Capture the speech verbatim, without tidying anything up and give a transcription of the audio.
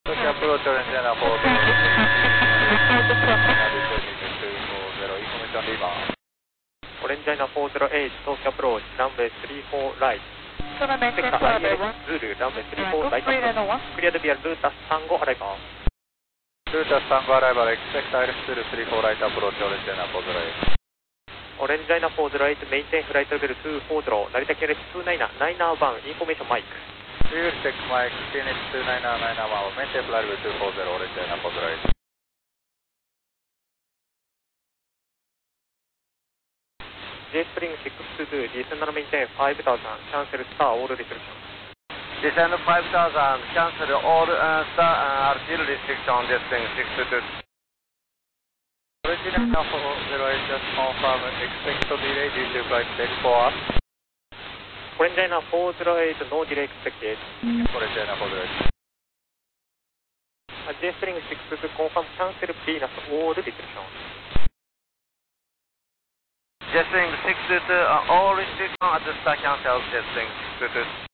approach Orange four zero. Information rebound. Orange four zero eight, Tokyo approach, runway three four right. Sector I L Zulu, runway three four right. Clear the via Lutas Tango arrival. Lutas Tango arrival, expect I L Zulu three four right approach Orange four zero eight. Orange four zero eight, maintain flight level two four zero, Narita K L H two nine nine one, information mic. Fuel check mic, K L H two nine nine one, maintain flight level two four zero, Orange four zero eight. J-Spring six two two, descend and maintain five thousand, cancel star all restriction. Descend five thousand, cancel all uh, star uh, altitude restriction, J-Spring six two two. Orange four zero eight, just confirm, expect to delay due to flight stage four. Orange four zero eight, no delay expected. Orange four zero eight. J-Spring six two two, confirm, cancel Venus all restriction. J-Spring six two two, uh, all restriction at the start cancel, J-Spring six two two.